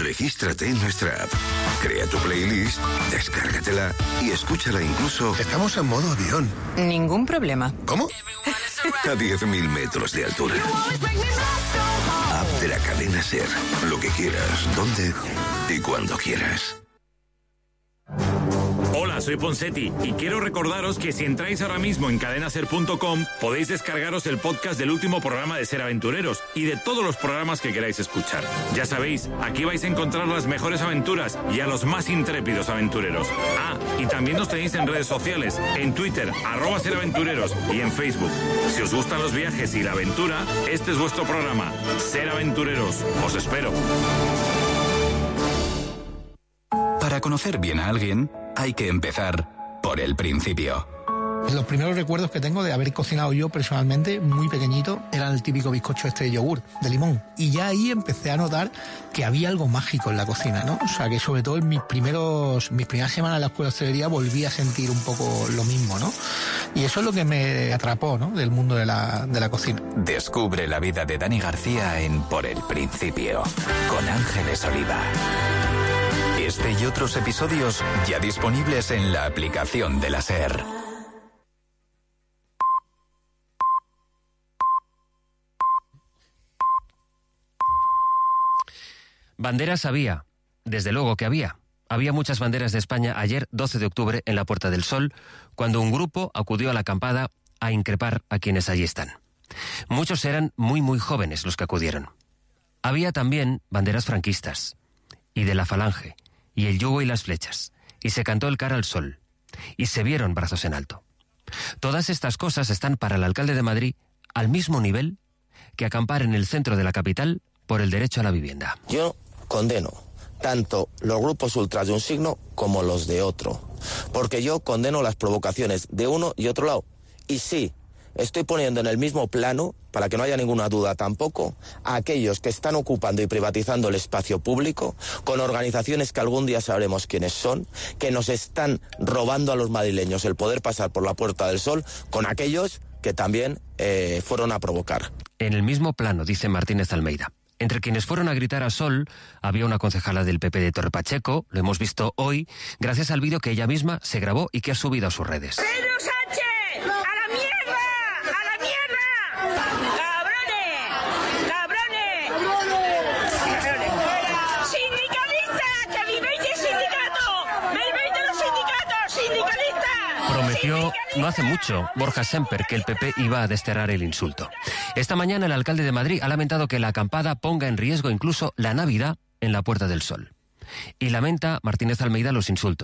Regístrate en nuestra app, crea tu playlist, descárgatela y escúchala incluso... Estamos en modo avión. Ningún problema. ¿Cómo? A 10.000 metros de altura. App de la cadena SER. Lo que quieras, donde y cuando quieras. Hola, soy Ponseti y quiero recordaros que si entráis ahora mismo en cadenaser.com podéis descargaros el podcast del último programa de Ser Aventureros y de todos los programas que queráis escuchar. Ya sabéis, aquí vais a encontrar las mejores aventuras y a los más intrépidos aventureros. Ah, y también nos tenéis en redes sociales, en Twitter, @SerAventureros y en Facebook. Si os gustan los viajes y la aventura, este es vuestro programa, Ser Aventureros. Os espero. Para conocer bien a alguien, hay que empezar por el principio. Los primeros recuerdos que tengo de haber cocinado yo personalmente, muy pequeñito, era el típico bizcocho de yogur, de limón. Y ya ahí empecé a notar que había algo mágico en la cocina, ¿no? O sea, que sobre todo en mis primeras semanas en la escuela de hostelería volví a sentir un poco lo mismo, ¿no? Y eso es lo que me atrapó, ¿no? Del mundo de la cocina. Descubre la vida de Dani García en Por el Principio, con Ángeles Oliva. Este y otros episodios ya disponibles en la aplicación de la SER. Banderas había, desde luego que había. Había muchas banderas de España ayer, 12 de octubre, en la Puerta del Sol, cuando un grupo acudió a la acampada a increpar a quienes allí están. Muchos eran muy jóvenes los que acudieron. Había también banderas franquistas, y de la Falange, y el yugo y las flechas, y se cantó el cara al sol, y se vieron brazos en alto. Todas estas cosas están para el alcalde de Madrid al mismo nivel que acampar en el centro de la capital por el derecho a la vivienda. Yo condeno tanto los grupos ultras de un signo como los de otro, porque yo condeno las provocaciones de uno y otro lado. Y sí, estoy poniendo en el mismo plano, para que no haya ninguna duda tampoco, a aquellos que están ocupando y privatizando el espacio público, con organizaciones que algún día sabremos quiénes son, que nos están robando a los madrileños el poder pasar por la Puerta del Sol, con aquellos que también fueron a provocar. En el mismo plano, dice Martínez Almeida. Entre quienes fueron a gritar a Sol había una concejala del PP de Torre Pacheco, lo hemos visto hoy, gracias al vídeo que ella misma se grabó y que ha subido a sus redes. ¡Pedro Sánchez! ¡A la mierda! ¡A la mierda! ¡Cabrones! ¡Sindicalistas! ¡Que vivéis de sindicatos! ¡Vivéis de los sindicatos! ¡Sindicalistas! Prometió no hace mucho Borja Semper que el PP iba a desterrar el insulto. Esta mañana el alcalde de Madrid ha lamentado que la acampada ponga en riesgo incluso la Navidad en la Puerta del Sol. Y lamenta Martínez Almeida los insultos.